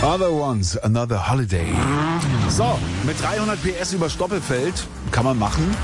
Other Ones, Another Holiday. So, mit 300 PS über Stoppelfeld kann man machen.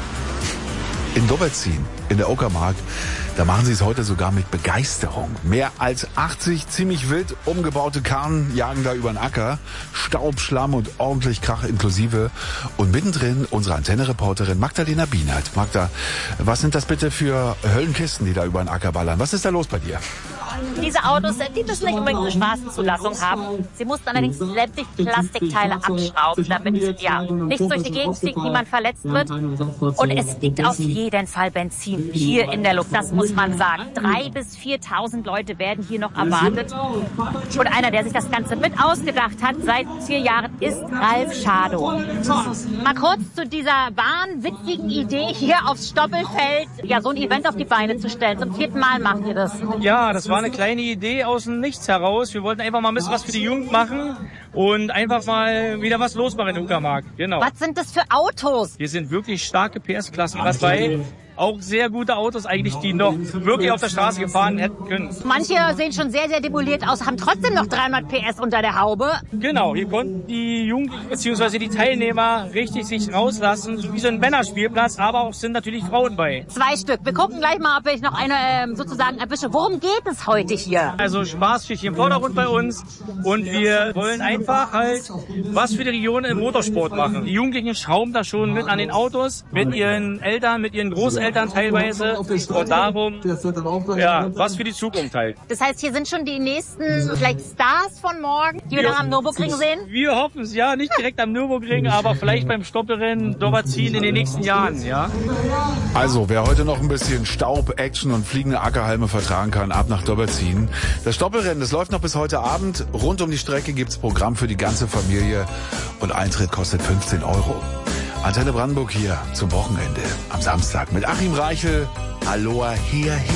In Dobbertin, in der Uckermark, da machen sie es heute sogar mit Begeisterung. Mehr als 80 ziemlich wild umgebaute Karren jagen da über den Acker. Staub, Schlamm und ordentlich Krach inklusive. Und mittendrin unsere Antenne-Reporterin Magdalena Bienert. Magda, was sind das bitte für Höllenkisten, die da über den Acker ballern? Was ist da los bei dir? Diese Autos, die müssen nicht unbedingt eine Straßenzulassung haben. Sie mussten allerdings sämtliche Plastikteile abschrauben, damit nichts durch die Gegend fliegt, niemand verletzt wird. Und es liegt auf jeden Fall Benzin hier in der Luft, das muss man sagen. 3.000 bis 4.000 Leute werden hier noch erwartet. Und einer, der sich das Ganze mit ausgedacht hat, seit 4 Jahren, ist Ralf Schadow. Mal kurz zu dieser wahnwitzigen Idee, hier aufs Stoppelfeld so ein Event auf die Beine zu stellen. Zum 4. Mal macht ihr das. Ja, das war eine kleine Idee aus dem Nichts heraus. Wir wollten einfach mal ein bisschen was für die Jugend machen und einfach mal wieder was losmachen in der Uckermark. Genau. Was sind das für Autos? Hier sind wirklich starke PS-Klassen dabei. Auch sehr gute Autos eigentlich, die noch wirklich auf der Straße gefahren hätten können. Manche sehen schon sehr, sehr demoliert aus, haben trotzdem noch 300 PS unter der Haube. Genau, hier konnten die Jugendlichen bzw. die Teilnehmer richtig sich rauslassen, wie so ein Männerspielplatz, aber auch sind natürlich Frauen bei. 2 Stück. Wir gucken gleich mal, ob ich noch eine sozusagen erwische. Worum geht es heute hier? Also Spaß steht hier im Vordergrund bei uns und wir wollen einfach halt was für die Region im Motorsport machen. Die Jugendlichen schrauben da schon mit an den Autos, mit ihren Eltern, mit ihren Großeltern teilweise und darum, was für die Zukunft halt. Das heißt, hier sind schon die nächsten vielleicht Stars von morgen, die wir dann am Nürburgring sehen? Wir hoffen es, ja, nicht direkt am Nürburgring, aber vielleicht beim Stoppelrennen Dobbertin in den nächsten Jahren, ja. Also, wer heute noch ein bisschen Staub, Action und fliegende Ackerhalme vertragen kann, ab nach Dobbertin. Das Stoppelrennen, das läuft noch bis heute Abend. Rund um die Strecke gibt's Programm für die ganze Familie und Eintritt kostet 15 €. Antenne Brandenburg hier zum Wochenende am Samstag mit Achim Reichel. Aloha hier.